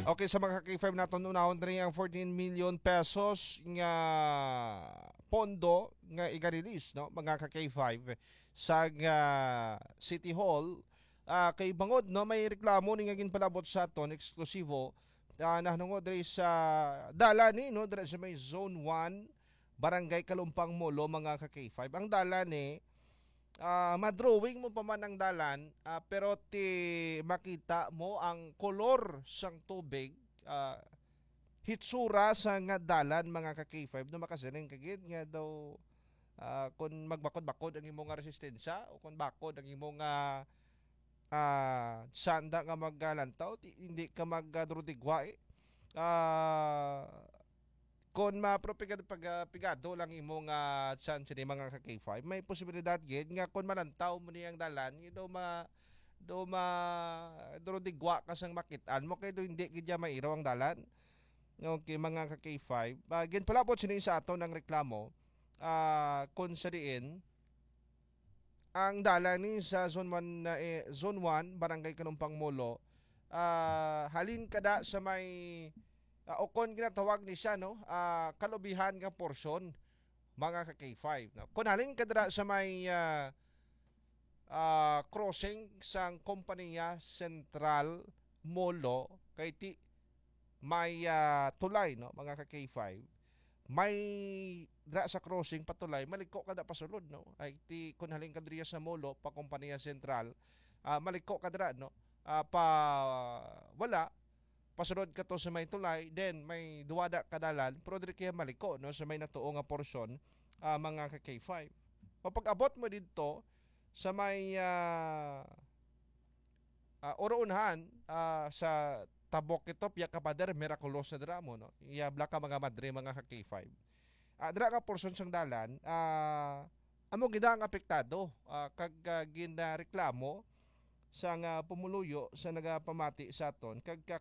Okay, sa mga K5 naton unahon rin ang 14 million pesos nga pondo nga i-release no mga ka K5 sa City Hall. Kay bangod no may reklamo ni nga ginpalabot sa aton eksklusibo nahnungod diri sa dala ni no diri sa may Zone 1 Barangay Kalumpang Molo mga ka K5. Ang dala ni madrawing mo pa man ang dalan pero ti makita mo ang kolor sang tubig hitsura sa nga dalan mga ka K5 na makasining kagid nga daw kung magbakod-bakod ang imong nga resistensya o kung bakod ang imong sanda nga maglantaw hindi ka magdrudigwa kung mapropigado lang imong chance ni mga ka K5 may posibilidad gid nga kung malantaw mo niyang dalan do ma drudigwa ka sang makitaan mo kay do hindi gid mairaw ang dalan. Okay, mga ka K5 ginpalabot sini sa ato ng reklamo kung sa diin ang dalan ni sa Zone 1 Barangay Kalumpang Molo halin kada sa may o kon ginatawag ni siya no kalubihan nga porsyon mga ka K5 no kun halin kadra sa may crossing sang kompanya Central Molo kay ti may tulay no mga ka K5 may dra sa crossing patulay maliko kada pasulod no ay ti kun halin kadriya sa Molo pa kompanya Central maliko kadra no pa wala pasunod ka to sa may tulay, then may duwada kadalan, pero diri kaya maliko no, sa may natuo nga porsyon mga ka K5. Pag-abot mo dito sa may orounhan sa Tabok Kitop, Yakapader, Miraculos na dramo, no? Iyabla ka mga madre, mga ka K5. Dira ka porsyon sang dalan, amo gina ang apektado, kag ginareklamo sa nga pumuluyo sa nagapamati sa aton kag